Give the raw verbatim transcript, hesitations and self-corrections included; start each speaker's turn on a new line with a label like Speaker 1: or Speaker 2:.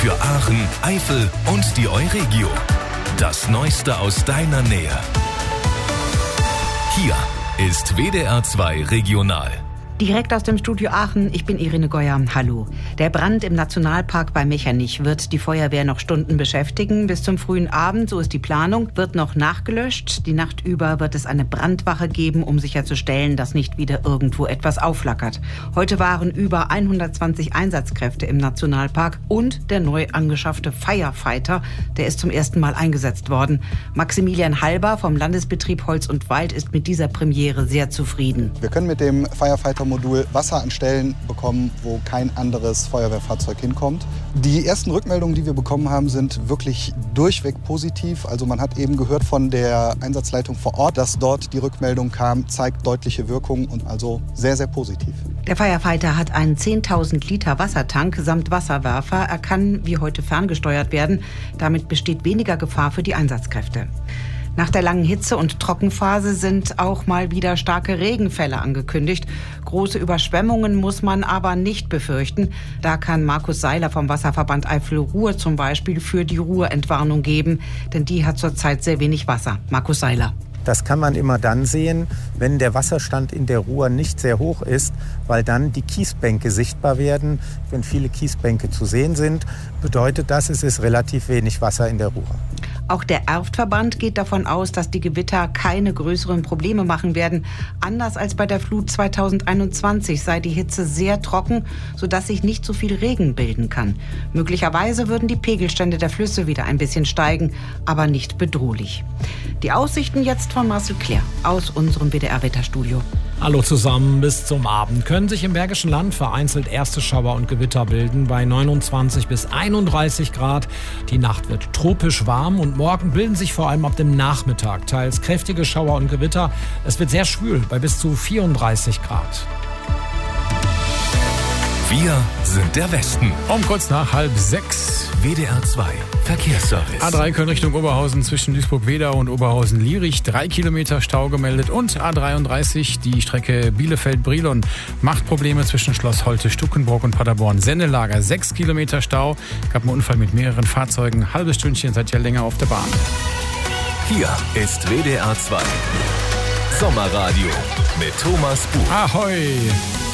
Speaker 1: für Aachen, Eifel und die Euregio. Das Neueste aus deiner Nähe. Hier ist W D R zwei Regional.
Speaker 2: Direkt aus dem Studio Aachen, ich bin Irene Geuer. Hallo. Der Brand im Nationalpark bei Mechernich wird die Feuerwehr noch Stunden beschäftigen. Bis zum frühen Abend, so ist die Planung, wird noch nachgelöscht. Die Nacht über wird es eine Brandwache geben, um sicherzustellen, dass nicht wieder irgendwo etwas aufflackert. Heute waren über hundertzwanzig Einsatzkräfte im Nationalpark und der neu angeschaffte Firefighter, der ist zum ersten Mal eingesetzt worden. Maximilian Halber vom Landesbetrieb Holz und Wald ist mit dieser Premiere sehr zufrieden.
Speaker 3: Wir können mit dem Firefighter Modul Wasser an Stellen bekommen, wo kein anderes Feuerwehrfahrzeug hinkommt. Die ersten Rückmeldungen, die wir bekommen haben, sind wirklich durchweg positiv. Also man hat eben gehört von der Einsatzleitung vor Ort, dass dort die Rückmeldung kam, zeigt deutliche Wirkung und also sehr, sehr positiv.
Speaker 2: Der Firefighter hat einen zehntausend Liter Wassertank samt Wasserwerfer. Er kann wie heute ferngesteuert werden. Damit besteht weniger Gefahr für die Einsatzkräfte. Nach der langen Hitze- und Trockenphase sind auch mal wieder starke Regenfälle angekündigt. Große Überschwemmungen muss man aber nicht befürchten. Da kann Markus Seiler vom Wasserverband Eifel-Ruhr zum Beispiel für die Ruhr-Entwarnung geben, denn die hat zurzeit sehr wenig Wasser. Markus Seiler.
Speaker 4: Das kann man immer dann sehen, wenn der Wasserstand in der Ruhr nicht sehr hoch ist, weil dann die Kiesbänke sichtbar werden. Wenn viele Kiesbänke zu sehen sind, bedeutet das, es ist relativ wenig Wasser in der Ruhr.
Speaker 2: Auch der Erftverband geht davon aus, dass die Gewitter keine größeren Probleme machen werden. Anders als bei der Flut zweitausendeinundzwanzig sei die Hitze sehr trocken, sodass sich nicht so viel Regen bilden kann. Möglicherweise würden die Pegelstände der Flüsse wieder ein bisschen steigen, aber nicht bedrohlich. Die Aussichten jetzt von Marcel Claire aus unserem W D R-Wetterstudio.
Speaker 5: Hallo zusammen, bis zum Abend können sich im Bergischen Land vereinzelt erste Schauer und Gewitter bilden bei neunundzwanzig bis einunddreißig Grad. Die Nacht wird tropisch warm und morgen bilden sich vor allem ab dem Nachmittag teils kräftige Schauer und Gewitter. Es wird sehr schwül bei bis zu vierunddreißig Grad.
Speaker 1: Wir sind der Westen.
Speaker 6: Um kurz nach halb sechs.
Speaker 1: W D R zwei Verkehrsservice.
Speaker 6: A drei Köln Richtung Oberhausen zwischen Duisburg-Wedau und Oberhausen-Lierich. Drei Kilometer Stau gemeldet. Und A dreiunddreißig, die Strecke Bielefeld-Brilon, macht Probleme zwischen Schloss Holte-Stuckenbrock und Paderborn-Sennelager. Sechs Kilometer Stau. Gab einen Unfall mit mehreren Fahrzeugen. Halbes Stündchen, seid ihr länger auf der Bahn.
Speaker 1: Hier ist W D R zwei Sommerradio mit Thomas Buch.
Speaker 6: Ahoi!